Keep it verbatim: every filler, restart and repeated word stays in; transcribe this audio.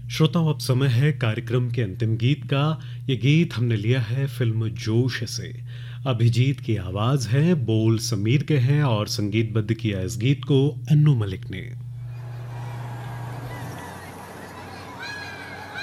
श्रोताओं, अब समय है कार्यक्रम के अंतिम गीत का। ये गीत हमने लिया है फिल्म जोश से। अभिजीत की आवाज है, बोल समीर के हैं और संगीतबद्ध किया इस गीत को अन्नू मलिक ने।